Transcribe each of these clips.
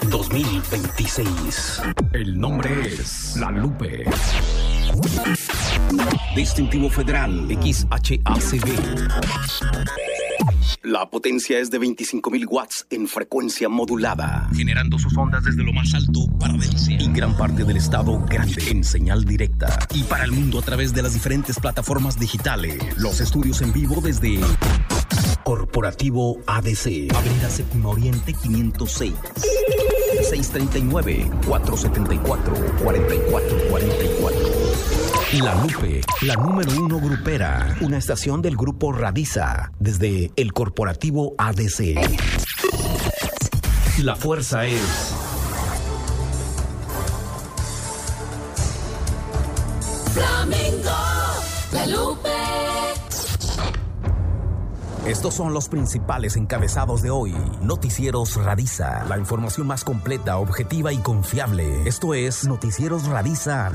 2026. El nombre es La Lupe. Distintivo Federal XHACB. La potencia es de 25.000 watts en frecuencia modulada, generando sus ondas desde lo más alto para Delcia y gran parte del estado grande en señal directa. Y para el mundo a través de las diferentes plataformas digitales. Los estudios en vivo desde Corporativo ADC, Avenida Séptima Oriente 506, 639-474-4444. La Lupe, la número 1 grupera, una estación del grupo Radiza, desde el Corporativo ADC. La fuerza es Flamenco, La Lupe. Estos son los principales encabezados de hoy. Noticieros Radiza, la información más completa, objetiva y confiable. Esto es Noticieros Radiza.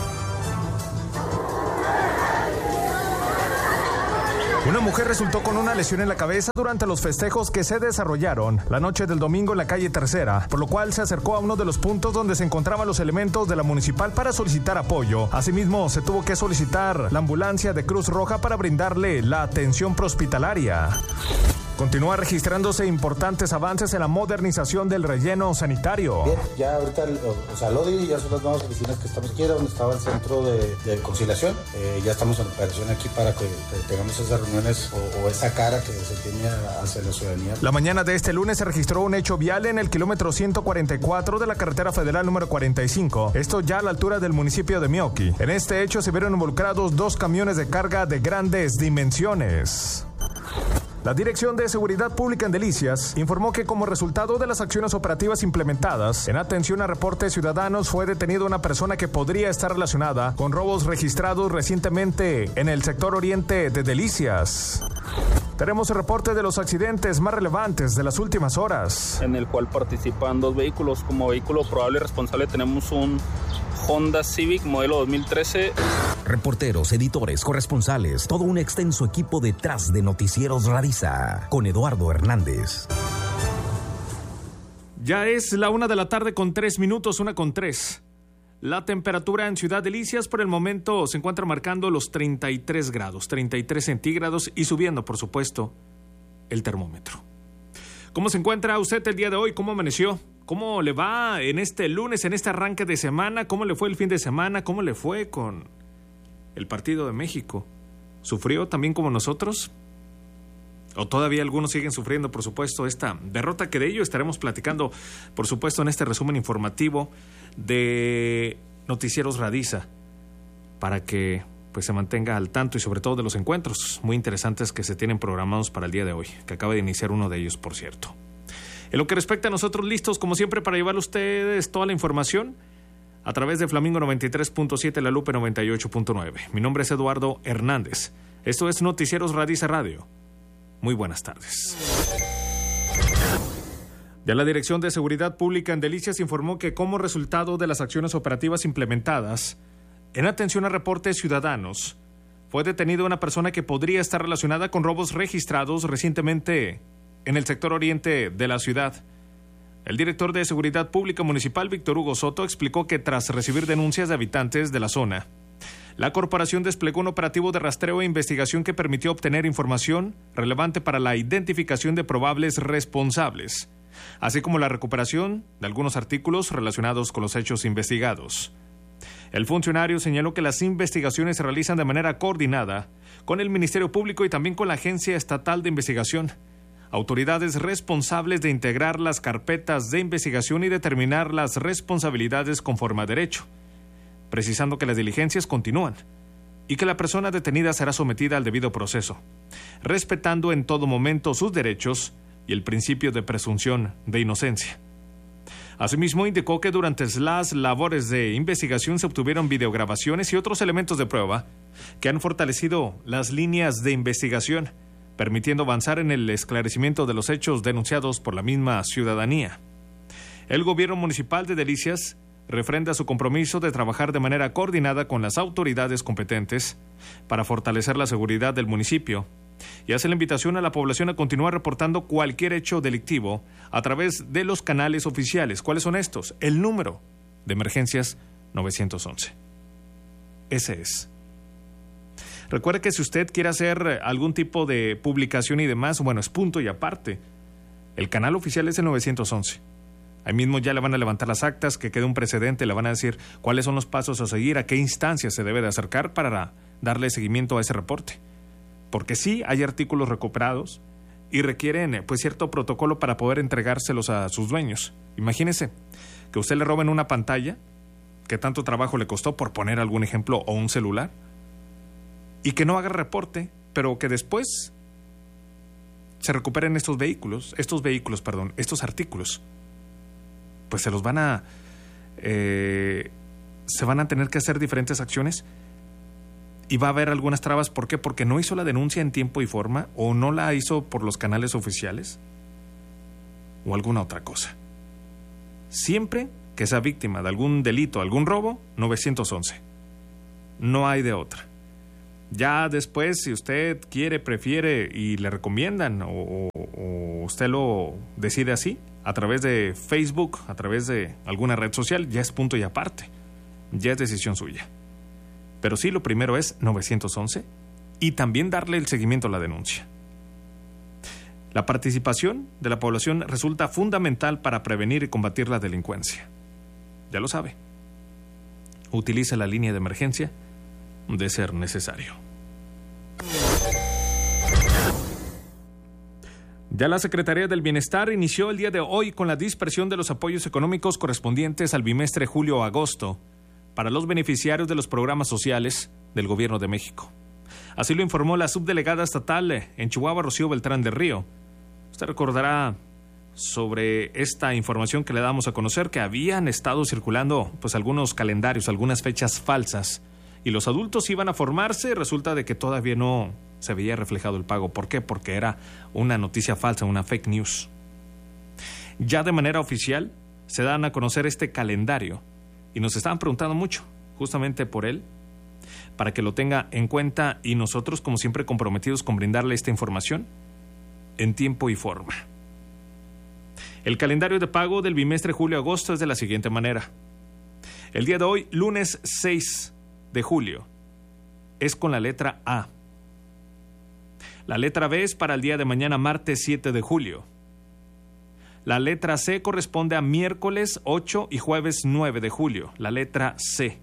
Una mujer resultó con una lesión en la cabeza durante los festejos que se desarrollaron la noche del domingo en la calle Tercera, por lo cual se acercó a uno de los puntos donde se encontraban los elementos de la municipal para solicitar apoyo. Asimismo, se tuvo que solicitar la ambulancia de Cruz Roja para brindarle la atención prehospitalaria. Continúa registrándose importantes avances en la modernización del relleno sanitario. Bien, ya ahorita, Lodi, ya son las nuevas oficinas que estamos aquí, donde estaba el centro de conciliación. Ya estamos en operación aquí para que tengamos esas reuniones o esa cara que se tiene hacia la ciudadanía. La mañana de este lunes se registró un hecho vial en el kilómetro 144 de la carretera federal número 45. Esto ya a la altura del municipio de Mioqui. En este hecho se vieron involucrados 2 camiones de carga de grandes dimensiones. La Dirección de Seguridad Pública en Delicias informó que como resultado de las acciones operativas implementadas en atención a reportes ciudadanos fue detenida una persona que podría estar relacionada con robos registrados recientemente en el sector oriente de Delicias. Tenemos el reporte de los accidentes más relevantes de las últimas horas, en el cual participan 2 vehículos. Como vehículo probable y responsable tenemos un Honda Civic modelo 2013. Reporteros, editores, corresponsales, todo un extenso equipo detrás de Noticieros Radiza, con Eduardo Hernández. Ya es la 1:03 p.m, 1:03. La temperatura en Ciudad Delicias por el momento se encuentra marcando los 33 grados, 33 centígrados y subiendo, por supuesto, el termómetro. ¿Cómo se encuentra usted el día de hoy? ¿Cómo amaneció? ¿Cómo le va en este lunes, en este arranque de semana? ¿Cómo le fue el fin de semana? ¿Cómo le fue con el partido de México? ¿Sufrió también como nosotros? ¿O todavía algunos siguen sufriendo, por supuesto, esta derrota? Que de ello estaremos platicando, por supuesto, en este resumen informativo de Noticieros Radiza, para que pues se mantenga al tanto y sobre todo de los encuentros muy interesantes que se tienen programados para el día de hoy, que acaba de iniciar uno de ellos, por cierto. En lo que respecta a nosotros, listos como siempre para llevarle a ustedes toda la información a través de Flamingo 93.7, La Lupe 98.9. Mi nombre es Eduardo Hernández. Esto es Noticieros Radiza Radio. Muy buenas tardes. Ya la Dirección de Seguridad Pública en Delicias informó que como resultado de las acciones operativas implementadas en atención a reportes ciudadanos, fue detenida una persona que podría estar relacionada con robos registrados recientemente en el sector oriente de la ciudad. El director de Seguridad Pública Municipal, Víctor Hugo Soto, explicó que tras recibir denuncias de habitantes de la zona, la corporación desplegó un operativo de rastreo e investigación que permitió obtener información relevante para la identificación de probables responsables, así como la recuperación de algunos artículos relacionados con los hechos investigados. El funcionario señaló que las investigaciones se realizan de manera coordinada con el Ministerio Público y también con la Agencia Estatal de Investigación, autoridades responsables de integrar las carpetas de investigación y determinar las responsabilidades conforme a derecho, precisando que las diligencias continúan y que la persona detenida será sometida al debido proceso, respetando en todo momento sus derechos y el principio de presunción de inocencia. Asimismo, indicó que durante las labores de investigación se obtuvieron videograbaciones y otros elementos de prueba que han fortalecido las líneas de investigación, permitiendo avanzar en el esclarecimiento de los hechos denunciados por la misma ciudadanía. El gobierno municipal de Delicias refrenda su compromiso de trabajar de manera coordinada con las autoridades competentes para fortalecer la seguridad del municipio y hace la invitación a la población a continuar reportando cualquier hecho delictivo a través de los canales oficiales. ¿Cuáles son estos? El número de emergencias 911. Ese es. Recuerde que si usted quiere hacer algún tipo de publicación y demás, bueno, es punto y aparte. El canal oficial es el 911. Ahí mismo ya le van a levantar las actas, que quede un precedente, le van a decir cuáles son los pasos a seguir, a qué instancias se debe de acercar para darle seguimiento a ese reporte. Porque sí hay artículos recuperados y requieren pues cierto protocolo para poder entregárselos a sus dueños. Imagínese que usted le roben una pantalla, que tanto trabajo le costó, por poner algún ejemplo, o un celular, y que no haga reporte, pero que después se recuperen estos artículos. Pues se van a tener que hacer diferentes acciones y va a haber algunas trabas. ¿Por qué? Porque no hizo la denuncia en tiempo y forma, o no la hizo por los canales oficiales, o alguna otra cosa. Siempre que sea víctima de algún delito, algún robo, 911. No hay de otra. Ya después, si usted quiere, prefiere y le recomiendan, o usted lo decide así, a través de Facebook, a través de alguna red social, ya es punto y aparte. Ya es decisión suya. Pero sí, lo primero es 911 y también darle el seguimiento a la denuncia. La participación de la población resulta fundamental para prevenir y combatir la delincuencia. Ya lo sabe. Utilice la línea de emergencia de ser necesario. Ya la Secretaría del Bienestar inició el día de hoy con la dispersión de los apoyos económicos correspondientes al bimestre julio-agosto para los beneficiarios de los programas sociales del Gobierno de México. Así lo informó la subdelegada estatal en Chihuahua, Rocío Beltrán del Río. Usted recordará sobre esta información que le damos a conocer, que habían estado circulando pues algunos calendarios, algunas fechas falsas, y los adultos iban a formarse. Resulta de que todavía no se veía reflejado el pago. ¿Por qué? Porque era una noticia falsa, una fake news. Ya de manera oficial se dan a conocer este calendario y nos estaban preguntando mucho justamente por él, para que lo tenga en cuenta, y nosotros como siempre comprometidos con brindarle esta información en tiempo y forma. El calendario de pago del bimestre julio-agosto es de la siguiente manera. El día de hoy, lunes 6 de julio, es con la letra A. La letra B es para el día de mañana, martes 7 de julio. La letra C corresponde a miércoles 8 y jueves 9 de julio. La letra C.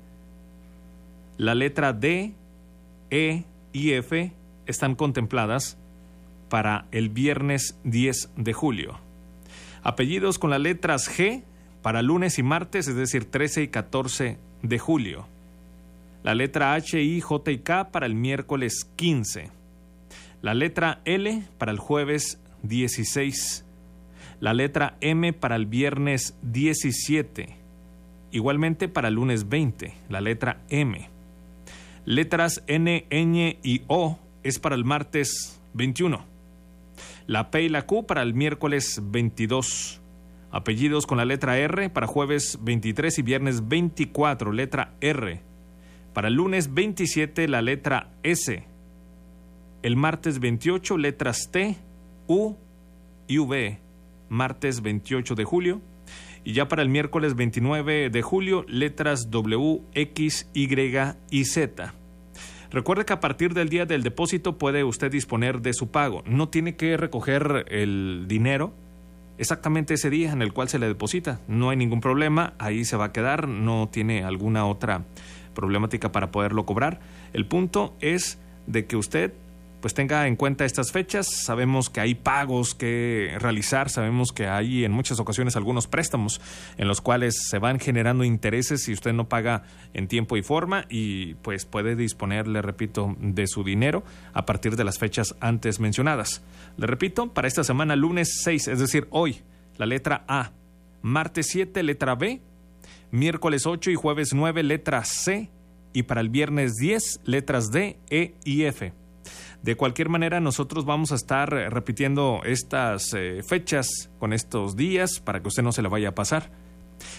La letra D, E y F están contempladas para el viernes 10 de julio. Apellidos con las letras G para lunes y martes, es decir, 13 y 14 de julio. La letra H, I, J y K para el miércoles 15. La letra L para el jueves 16. La letra M para el viernes 17. Igualmente para el lunes 20, la letra M. Letras N, Ñ y O es para el martes 21. La P y la Q para el miércoles 22. Apellidos con la letra R para jueves 23 y viernes 24, letra R. Para el lunes 27, la letra S. El martes 28, letras T, U y V, martes 28 de julio. Y ya para el miércoles 29 de julio, letras W, X, Y y Z. Recuerde que a partir del día del depósito puede usted disponer de su pago. No tiene que recoger el dinero exactamente ese día en el cual se le deposita. No hay ningún problema, ahí se va a quedar, no tiene alguna otra problemática para poderlo cobrar. El punto es de que usted pues tenga en cuenta estas fechas. Sabemos que hay pagos que realizar, sabemos que hay en muchas ocasiones algunos préstamos en los cuales se van generando intereses si usted no paga en tiempo y forma, y pues puede disponer, le repito, de su dinero a partir de las fechas antes mencionadas. Le repito, para esta semana, lunes 6, es decir, hoy, la letra A, martes 7, letra B, miércoles 8 y jueves 9, letra C, y para el viernes 10, letras D, E y F. De cualquier manera, nosotros vamos a estar repitiendo estas fechas con estos días para que usted no se la vaya a pasar.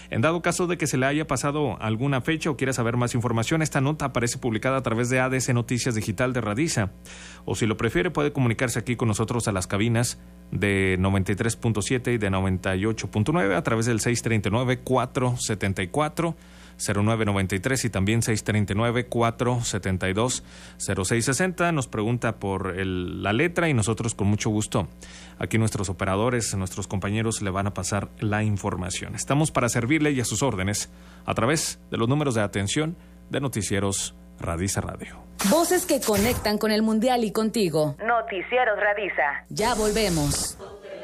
En dado caso de que se le haya pasado alguna fecha o quiera saber más información, esta nota aparece publicada a través de ADC Noticias Digital de Radisa. O si lo prefiere, puede comunicarse aquí con nosotros a las cabinas de 93.7 y de 98.9 a través del 639-474-0993 y también 639-472-0660. Nos pregunta por la letra y nosotros con mucho gusto, aquí nuestros operadores, nuestros compañeros le van a pasar la información. Estamos para servirle y a sus órdenes a través de los números de atención de Noticieros Radisa Radio. Voces que conectan con el Mundial y contigo. Noticieros Radisa. Ya volvemos.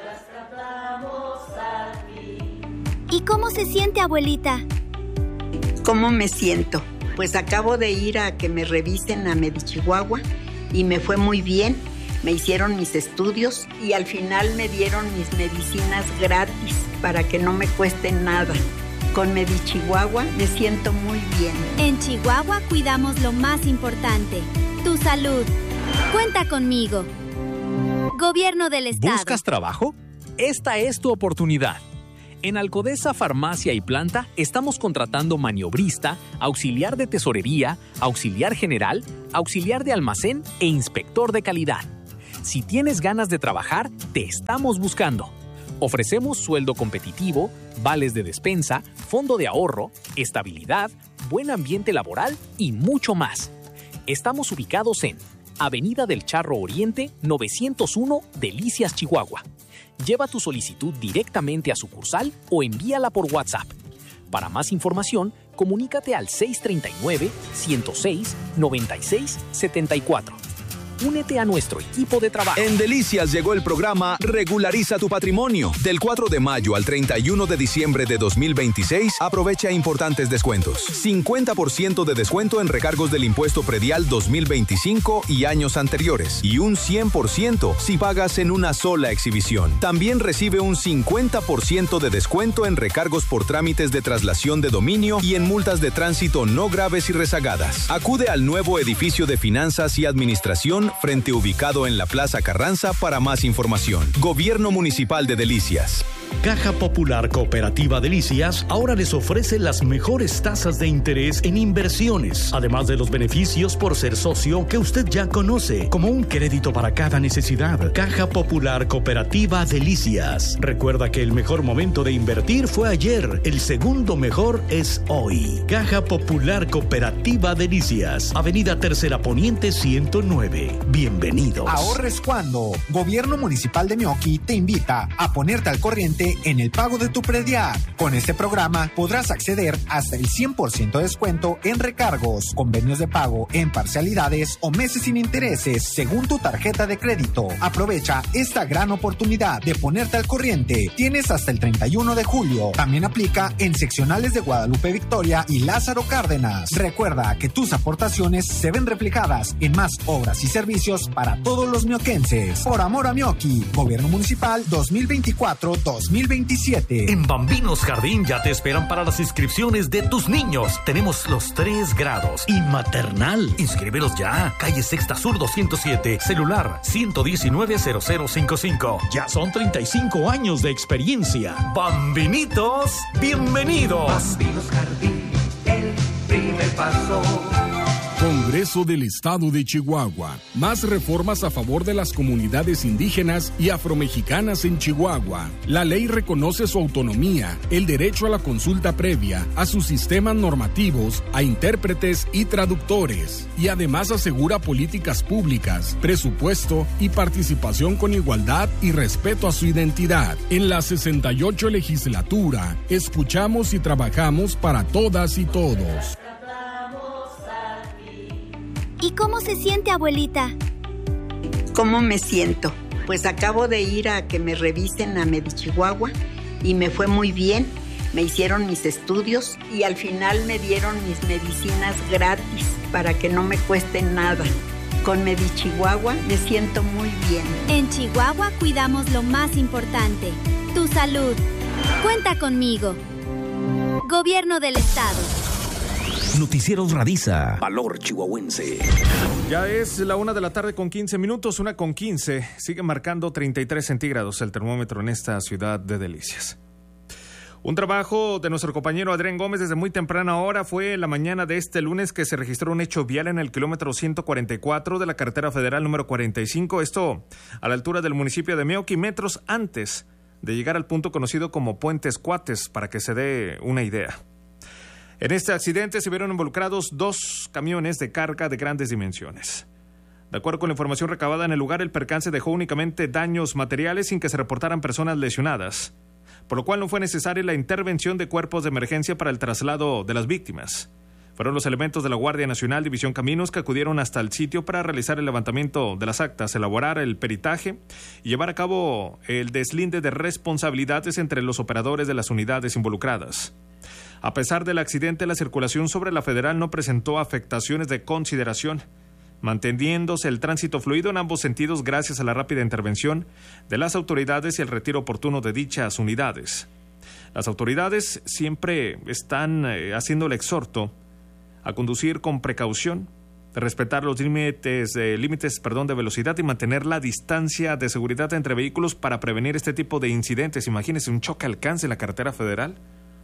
¿Y cómo se siente, abuelita? ¿Cómo me siento? Pues acabo de ir a que me revisen a Medichihuahua y me fue muy bien. Me hicieron mis estudios y al final me dieron mis medicinas gratis para que no me cuesten nada. Con Medichihuahua me siento muy bien. En Chihuahua cuidamos lo más importante, tu salud. Cuenta conmigo. Gobierno del Estado. ¿Buscas trabajo? Esta es tu oportunidad. En Alcodesa Farmacia y Planta estamos contratando maniobrista, auxiliar de tesorería, auxiliar general, auxiliar de almacén e inspector de calidad. Si tienes ganas de trabajar, te estamos buscando. Ofrecemos sueldo competitivo, vales de despensa, fondo de ahorro, estabilidad, buen ambiente laboral y mucho más. Estamos ubicados en Avenida del Charro Oriente, 901, Delicias, Chihuahua. Lleva tu solicitud directamente a sucursal o envíala por WhatsApp. Para más información, comunícate al 639-106-9674. Únete a nuestro equipo de trabajo. En Delicias llegó el programa Regulariza tu Patrimonio. Del 4 de mayo al 31 de diciembre de 2026, aprovecha importantes descuentos. 50% de descuento en recargos del impuesto predial 2025 y años anteriores. Y un 100% si pagas en una sola exhibición. También recibe un 50% de descuento en recargos por trámites de traslación de dominio y en multas de tránsito no graves y rezagadas. Acude al nuevo edificio de Finanzas y Administración frente ubicado en la Plaza Carranza para más información. Gobierno Municipal de Delicias. Caja Popular Cooperativa Delicias ahora les ofrece las mejores tasas de interés en inversiones, además de los beneficios por ser socio que usted ya conoce, como un crédito para cada necesidad. Caja Popular Cooperativa Delicias. Recuerda que el mejor momento de invertir fue ayer, el segundo mejor es hoy. Caja Popular Cooperativa Delicias, Avenida Tercera Poniente 109. Bienvenidos. Ahorres cuando. Gobierno Municipal de Meoqui te invita a ponerte al corriente en el pago de tu predial. Con este programa podrás acceder hasta el 100% de descuento en recargos, convenios de pago en parcialidades o meses sin intereses según tu tarjeta de crédito. Aprovecha esta gran oportunidad de ponerte al corriente. Tienes hasta el 31 de julio. También aplica en seccionales de Guadalupe Victoria y Lázaro Cárdenas. Recuerda que tus aportaciones se ven reflejadas en más obras y servicios para todos los mioquenses. Por amor a Meoqui, Gobierno Municipal 2024-2027. En Bambinos Jardín ya te esperan para las inscripciones de tus niños. Tenemos los 3 grados y maternal. Inscríbelos ya. Calle Sexta Sur 207. Celular 119-0055. Ya son 35 años de experiencia. Bambinitos, bienvenidos. Bambinos Jardín, el primer paso. Congreso del Estado de Chihuahua. Más reformas a favor de las comunidades indígenas y afromexicanas en Chihuahua. La ley reconoce su autonomía, el derecho a la consulta previa, a sus sistemas normativos, a intérpretes y traductores. Y además asegura políticas públicas, presupuesto y participación con igualdad y respeto a su identidad. En la 68 legislatura, escuchamos y trabajamos para todas y todos. ¿Y cómo se siente, abuelita? ¿Cómo me siento? Pues acabo de ir a que me revisen a Medichihuahua y me fue muy bien. Me hicieron mis estudios y al final me dieron mis medicinas gratis para que no me cuesten nada. Con Medichihuahua me siento muy bien. En Chihuahua cuidamos lo más importante, tu salud. Cuenta conmigo. Gobierno del Estado. Noticieros Radisa. Valor chihuahuense. Ya es la 1:15 p.m, 1:15. Sigue marcando 33 centígrados el termómetro en esta ciudad de Delicias. Un trabajo de nuestro compañero Adrián Gómez desde muy temprana hora. Fue la mañana de este lunes que se registró un hecho vial en el kilómetro 144 de la carretera federal número 45. Esto a la altura del municipio de Meoqui, metros antes de llegar al punto conocido como Puentes Cuates, para que se dé una idea. En este accidente se vieron involucrados 2 camiones de carga de grandes dimensiones. De acuerdo con la información recabada en el lugar, el percance dejó únicamente daños materiales sin que se reportaran personas lesionadas, por lo cual no fue necesaria la intervención de cuerpos de emergencia para el traslado de las víctimas. Fueron los elementos de la Guardia Nacional División Caminos que acudieron hasta el sitio para realizar el levantamiento de las actas, elaborar el peritaje y llevar a cabo el deslinde de responsabilidades entre los operadores de las unidades involucradas. A pesar del accidente, la circulación sobre la federal no presentó afectaciones de consideración, manteniéndose el tránsito fluido en ambos sentidos gracias a la rápida intervención de las autoridades y el retiro oportuno de dichas unidades. Las autoridades siempre están haciendo el exhorto a conducir con precaución, respetar los límites de velocidad y mantener la distancia de seguridad entre vehículos para prevenir este tipo de incidentes. Imagínense un choque alcance en la carretera federal.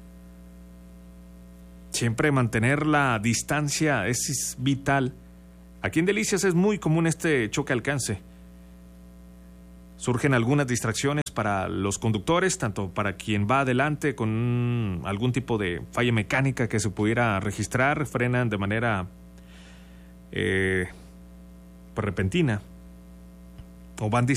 Siempre mantener la distancia es vital. Aquí en Delicias es muy común este choque alcance. Surgen algunas distracciones para los conductores, tanto para quien va adelante con algún tipo de falla mecánica que se pudiera registrar, frenan de manera repentina o van